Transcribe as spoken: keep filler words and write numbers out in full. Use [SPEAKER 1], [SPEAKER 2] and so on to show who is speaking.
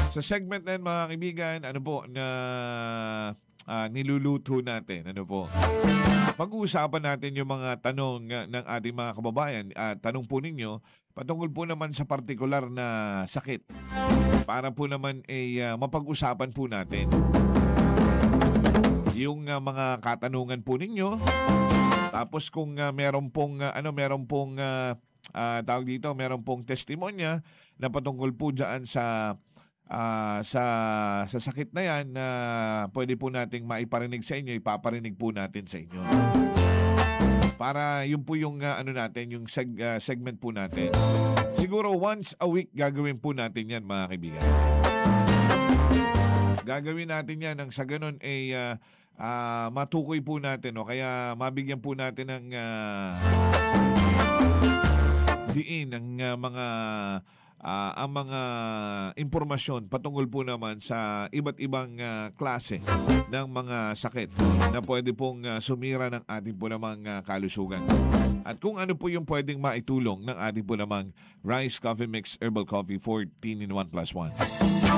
[SPEAKER 1] Sa segment na yan, mga kaibigan, ano po na ah, niluluto natin? Ano po? Pag-uusapan natin yung mga tanong ah, ng ating mga kababayan. At tanong po ninyo, patungkol po naman sa partikular na sakit. Para po naman ay ah, mapag-usapan po natin yung ah, mga katanungan po ninyo. Tapos kung uh, meron pong uh, ano meron pong uh, uh, tawag dito, meron pong testimonya na patungkol po diyan sa uh, sa sa sakit na 'yan na uh, pwede po nating maiparinig sa inyo, ipaparinig po natin sa inyo. Para yun po yung uh, ano natin, yung seg, uh, segment po natin. Siguro once a week gagawin po natin 'yan, mga kaibigan. Gagawin natin 'yan nang sa ganun ay uh, Uh, matukoy po natin o kaya mabigyan po natin ng uh, diin ng uh, mga uh, ang mga impormasyon patungkol po naman sa iba't ibang uh, klase ng mga sakit na pwede pong uh, sumira ng ating po namang uh, kalusugan. At kung ano po yung pwedeng maitulong ng ating po namang Rice Coffee Mix Herbal Coffee fourteen in one plus one.